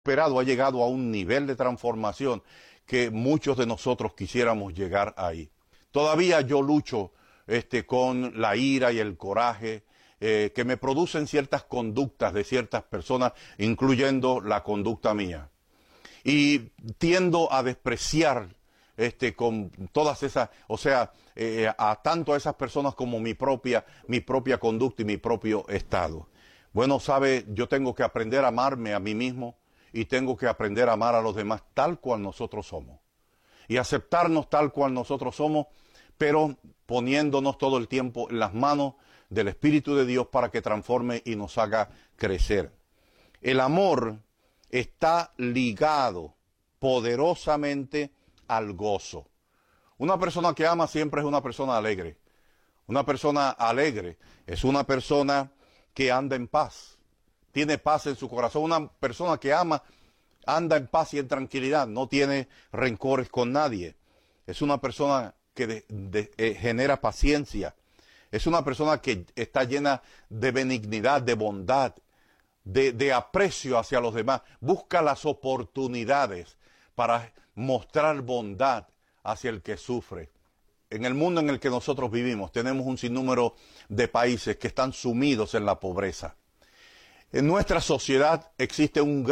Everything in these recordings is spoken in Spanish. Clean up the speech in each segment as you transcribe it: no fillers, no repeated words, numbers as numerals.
superado, ha llegado a un nivel de transformación que muchos de nosotros quisiéramos llegar ahí. Todavía yo lucho con la ira y el coraje que me producen ciertas conductas de ciertas personas, incluyendo la conducta mía. Y tiendo a despreciar con todas esas, tanto a esas personas como mi propia conducta y mi propio estado. Bueno, sabe, yo tengo que aprender a amarme a mí mismo y tengo que aprender a amar a los demás tal cual nosotros somos. Y aceptarnos tal cual nosotros somos, pero poniéndonos todo el tiempo en las manos del Espíritu de Dios para que transforme y nos haga crecer. El amor está ligado poderosamente al gozo. Una persona que ama siempre es una persona alegre. Una persona alegre es una persona que anda en paz, tiene paz en su corazón. Una persona que ama anda en paz y en tranquilidad, no tiene rencores con nadie. Es una persona que genera paciencia. Es una persona que está llena de benignidad, de bondad, de aprecio hacia los demás. Busca las oportunidades para mostrar bondad hacia el que sufre. En el mundo en el que nosotros vivimos tenemos un sinnúmero de países que están sumidos en la pobreza. En nuestra sociedad existe un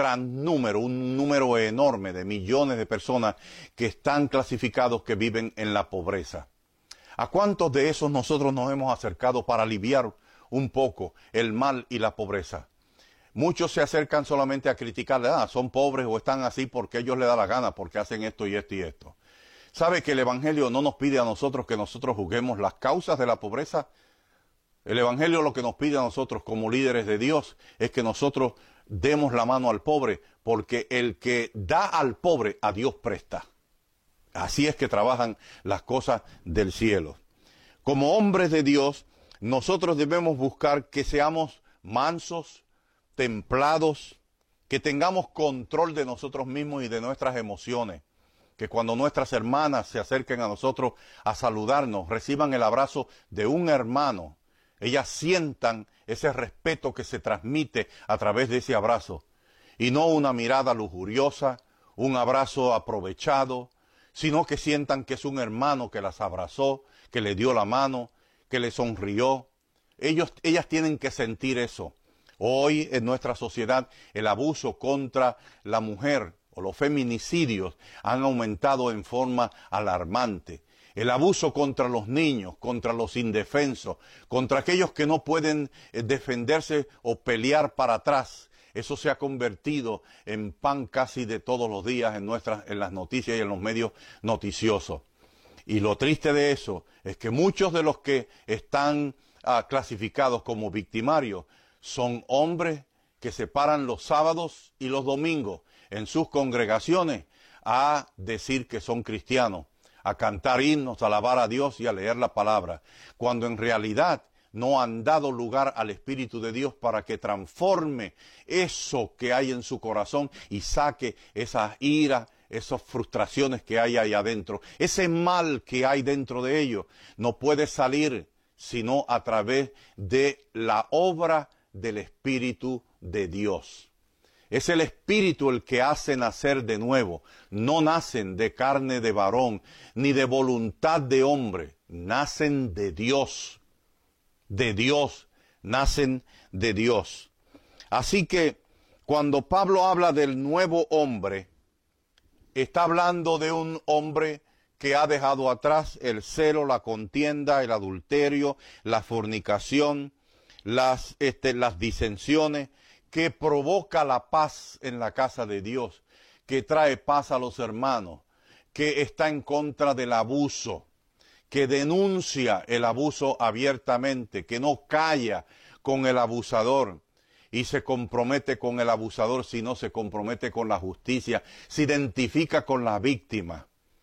número enorme de millones de personas que están clasificados que viven en la pobreza. ¿A cuántos de esos nosotros nos hemos acercado para aliviar un poco el mal y la pobreza? Muchos se acercan solamente a criticarle, son pobres o están así porque ellos les da la gana, porque hacen esto y esto y esto. ¿Sabe que el Evangelio no nos pide a nosotros que nosotros juzguemos las causas de la pobreza? El Evangelio lo que nos pide a nosotros como líderes de Dios es que nosotros demos la mano al pobre, porque el que da al pobre a Dios presta. Así es que trabajan las cosas del cielo. Como hombres de Dios, nosotros debemos buscar que seamos mansos, templados, que tengamos control de nosotros mismos y de nuestras emociones. Que cuando nuestras hermanas se acerquen a nosotros a saludarnos, reciban el abrazo de un hermano, ellas sientan ese respeto que se transmite a través de ese abrazo, y no una mirada lujuriosa, un abrazo aprovechado, sino que sientan que es un hermano que las abrazó, que le dio la mano, que le sonrió. Ellas tienen que sentir eso. Hoy en nuestra sociedad el abuso contra la mujer o los feminicidios han aumentado en forma alarmante. El abuso contra los niños, contra los indefensos, contra aquellos que no pueden defenderse o pelear para atrás. Eso se ha convertido en pan casi de todos los días en las noticias y en los medios noticiosos. Y lo triste de eso es que muchos de los que están clasificados como victimarios son hombres que se paran los sábados y los domingos en sus congregaciones a decir que son cristianos, a cantar himnos, a alabar a Dios y a leer la palabra, cuando en realidad no han dado lugar al Espíritu de Dios para que transforme eso que hay en su corazón y saque esa ira, esas frustraciones que hay ahí adentro. Ese mal que hay dentro de ellos no puede salir sino a través de la obra del Espíritu de Dios. Es el Espíritu el que hace nacer de nuevo. No nacen de carne de varón, ni de voluntad de hombre. Nacen de Dios. De Dios. Nacen de Dios. Así que cuando Pablo habla del nuevo hombre, está hablando de un hombre que ha dejado atrás el celo, la contienda, el adulterio, la fornicación, las disensiones, que provoca la paz en la casa de Dios, que trae paz a los hermanos, que está en contra del abuso, que denuncia el abuso abiertamente, que no calla con el abusador y se compromete con el abusador, sino se compromete con la justicia, se identifica con la víctima.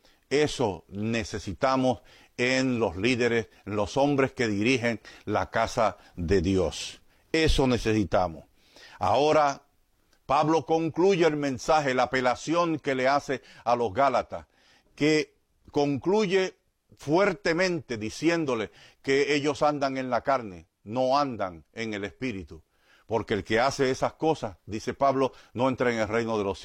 Eso necesitamos en los líderes, en los hombres que dirigen la casa de Dios. Eso necesitamos. Ahora, Pablo concluye el mensaje, la apelación que le hace a los Gálatas, que concluye fuertemente diciéndole que ellos andan en la carne, no andan en el Espíritu. porque el que hace esas cosas, dice Pablo, no entra en el reino de los cielos.